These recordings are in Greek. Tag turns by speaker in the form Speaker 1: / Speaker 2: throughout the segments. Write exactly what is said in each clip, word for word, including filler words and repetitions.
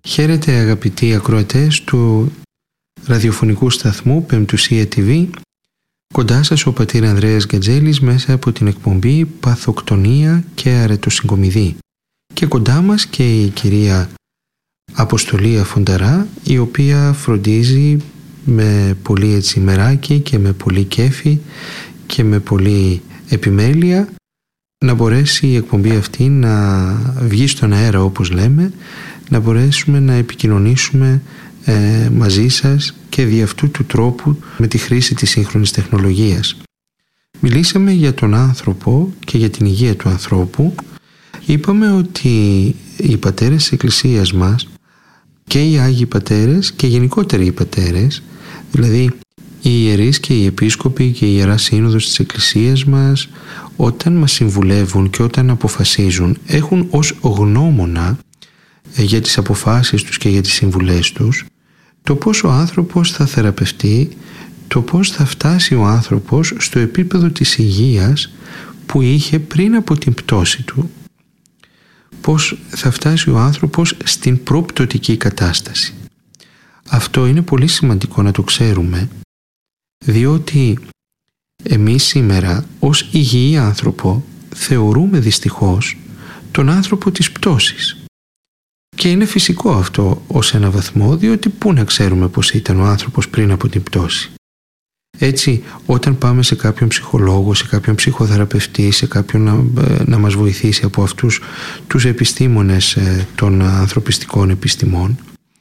Speaker 1: Χαίρετε αγαπητοί ακροατές του ραδιοφωνικού σταθμού Πεμπτουσία τι βι. Κοντά σας ο πατήρ Ανδρέας Γκατζέλης μέσα από την εκπομπή Παθοκτονία και Αρετοσυγκομιδή. Και κοντά μας και η κυρία Αποστολία Φονταρά, η οποία φροντίζει με πολύ έτσι μεράκι και με πολύ κέφι και με πολύ επιμέλεια να μπορέσει η εκπομπή αυτή να βγει στον αέρα, όπως λέμε, να μπορέσουμε να επικοινωνήσουμε ε, μαζί σας και δι' αυτού του τρόπου με τη χρήση της σύγχρονης τεχνολογίας. Μιλήσαμε για τον άνθρωπο και για την υγεία του ανθρώπου. Είπαμε ότι οι πατέρες της Εκκλησίας μας και οι Άγιοι Πατέρες και γενικότερα οι πατέρες, δηλαδή οι ιερείς και οι επίσκοποι και η Ιερά Σύνοδος της Εκκλησίας μας, όταν μας συμβουλεύουν και όταν αποφασίζουν, έχουν ως γνώμονα για τις αποφάσεις τους και για τις συμβουλές τους το πώς ο άνθρωπος θα θεραπευτεί, το πώς θα φτάσει ο άνθρωπος στο επίπεδο της υγείας που είχε πριν από την πτώση του, πώς θα φτάσει ο άνθρωπος στην προπτωτική κατάσταση. Αυτό είναι πολύ σημαντικό να το ξέρουμε, διότι εμείς σήμερα ως υγιή άνθρωπο θεωρούμε δυστυχώς τον άνθρωπο της πτώσης. Και είναι φυσικό αυτό ως ένα βαθμό, διότι πού να ξέρουμε πώς ήταν ο άνθρωπος πριν από την πτώση. Έτσι, όταν πάμε σε κάποιον ψυχολόγο, σε κάποιον ψυχοθεραπευτή, σε κάποιον να, να μας βοηθήσει από αυτούς τους επιστήμονες των ανθρωπιστικών επιστημών,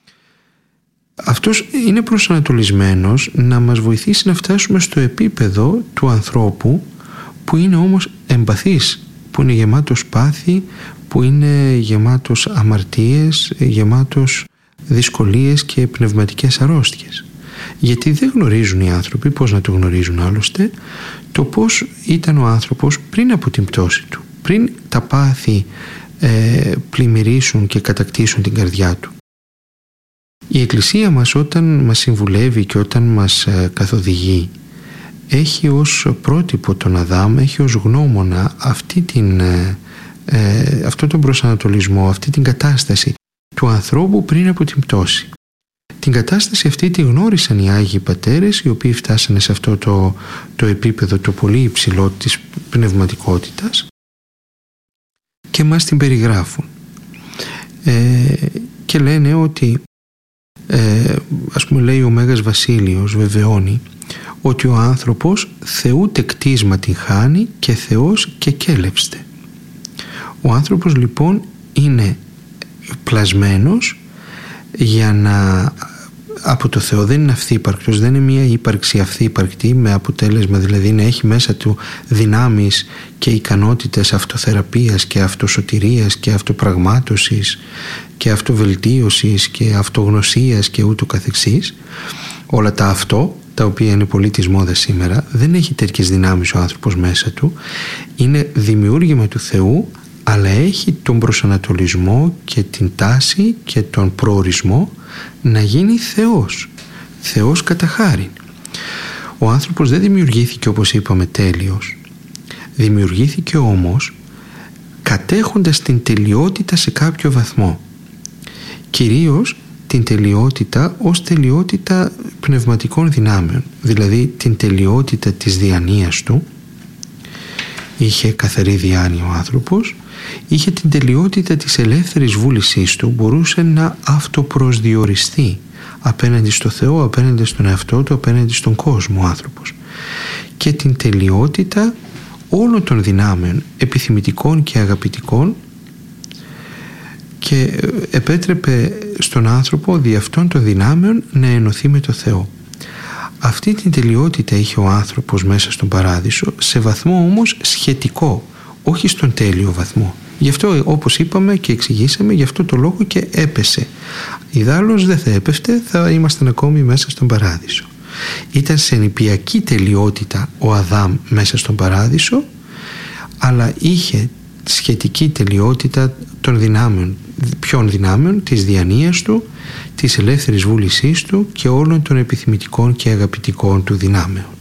Speaker 1: αυτός είναι προσανατολισμένος να μας βοηθήσει να φτάσουμε στο επίπεδο του ανθρώπου που είναι όμως εμπαθής, που είναι γεμάτος πάθη, που είναι γεμάτος αμαρτίες, γεμάτος δυσκολίες και πνευματικές αρρώστιες. Γιατί δεν γνωρίζουν οι άνθρωποι, πώς να το γνωρίζουν άλλωστε, το πώς ήταν ο άνθρωπος πριν από την πτώση του, πριν τα πάθη ε, πλημμυρίσουν και κατακτήσουν την καρδιά του. Η Εκκλησία μας όταν μας συμβουλεύει και όταν μας ε, καθοδηγεί, έχει ως πρότυπο τον Αδάμ, έχει ως γνώμονα αυτή την, ε, ε, αυτό τον προσανατολισμό, αυτή την κατάσταση του ανθρώπου πριν από την πτώση. Την κατάσταση αυτή τη γνώρισαν οι Άγιοι Πατέρες, οι οποίοι φτάσανε σε αυτό το, το επίπεδο το πολύ υψηλό της πνευματικότητας και μας την περιγράφουν. Ε, και λένε ότι ε, ας πούμε λέει ο Μέγας Βασίλειος, βεβαιώνει ότι ο άνθρωπος Θεού τεκτίσμα την χάνει και Θεός και κέλευστε. Ο άνθρωπος λοιπόν είναι πλασμένος για να από το Θεό, δεν είναι αυθύπαρκτος, δεν είναι μια ύπαρξη αυθύπαρκτη με αποτέλεσμα δηλαδή να έχει μέσα του δυνάμεις και ικανότητες αυτοθεραπείας και αυτοσωτηρίας και αυτοπραγμάτωσης και αυτοβελτίωσης και αυτογνωσίας και ούτω καθεξής. Όλα τα αυτό, τα οποία είναι πολύ της μόδας σήμερα, δεν έχει τέτοιες δυνάμεις ο άνθρωπος μέσα του, είναι δημιούργημα του Θεού, αλλά έχει τον προσανατολισμό και την τάση και τον προορισμό να γίνει Θεός, Θεός κατά χάριν. Ο άνθρωπος δεν δημιουργήθηκε, όπως είπαμε, τέλειος. Δημιουργήθηκε όμως κατέχοντας την τελειότητα σε κάποιο βαθμό. Κυρίως την τελειότητα ως τελειότητα πνευματικών δυνάμεων, δηλαδή την τελειότητα της διανοίας του. Είχε καθαρή διάνοια ο άνθρωπος, είχε την τελειότητα της ελεύθερης βούλησής του, μπορούσε να αυτοπροσδιοριστεί απέναντι στο Θεό, απέναντι στον εαυτό του, απέναντι στον κόσμο ο άνθρωπος, και την τελειότητα όλων των δυνάμεων επιθυμητικών και αγαπητικών, και επέτρεπε στον άνθρωπο δι' αυτών των δυνάμεων να ενωθεί με το Θεό. Αυτή την τελειότητα είχε ο άνθρωπος μέσα στον Παράδεισο, σε βαθμό όμως σχετικό, όχι στον τέλειο βαθμό. Γι' αυτό, όπως είπαμε και εξηγήσαμε, γι' αυτό το λόγο και έπεσε. Ιδάλλως δεν θα έπεφτε, θα ήμασταν ακόμη μέσα στον Παράδεισο. Ήταν σε νηπιακή τελειότητα ο Αδάμ μέσα στον Παράδεισο, αλλά είχε σχετική τελειότητα των δυνάμεων. Ποιων δυνάμεων? Της διανοίας του, της ελεύθερης βούλησής του και όλων των επιθυμητικών και αγαπητικών του δυνάμεων.